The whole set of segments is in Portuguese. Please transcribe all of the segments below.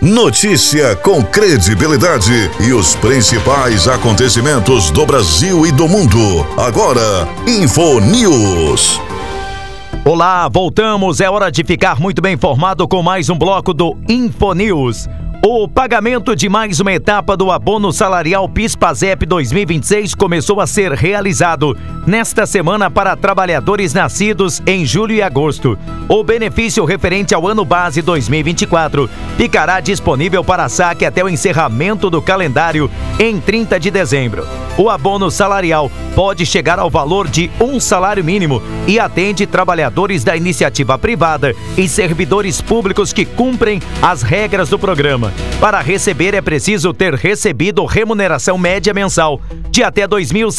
Notícia com credibilidade e os principais acontecimentos do Brasil e do mundo. Agora, InfoNews. Olá, voltamos. É hora de ficar muito bem informado com mais um bloco do InfoNews. O pagamento de mais uma etapa do abono salarial PIS/PASEP 2026 começou a ser realizado nesta semana para trabalhadores nascidos em julho e agosto. O benefício referente ao ano base 2024 ficará disponível para saque até o encerramento do calendário em 30 de dezembro. O abono salarial pode chegar ao valor de um salário mínimo e atende trabalhadores da iniciativa privada e servidores públicos que cumprem as regras do programa. Para receber é preciso ter recebido remuneração média mensal de até R$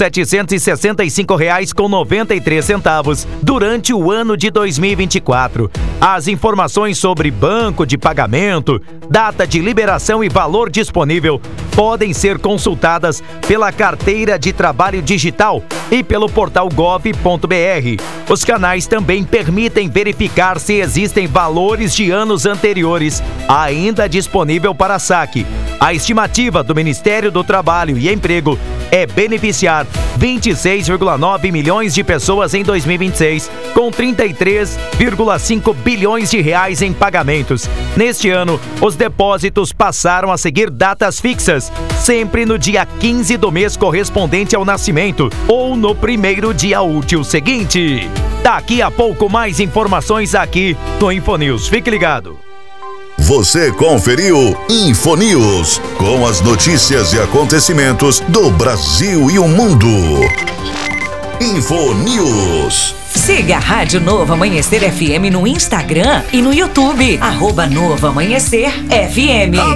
2.765,93 durante o ano de 2024. As informações sobre banco de pagamento, data de liberação e valor disponível podem ser consultadas pela Carteira de Trabalho Digital e pelo portal gov.br. Os canais também permitem verificar se existem valores de anos anteriores ainda disponível para saque. A estimativa do Ministério do Trabalho e Emprego é beneficiar 26,9 milhões de pessoas em 2026, com 33,5 bilhões de reais em pagamentos. Neste ano, os depósitos passaram a seguir datas fixas, sempre no dia 15 do mês correspondente ao nascimento ou no primeiro dia útil seguinte. Daqui a pouco mais informações aqui no InfoNews. Fique ligado. Você conferiu InfoNews, com as notícias e acontecimentos do Brasil e o mundo. InfoNews. Siga a Rádio Novo Amanhecer FM no Instagram e no YouTube. @Novo Amanhecer FM.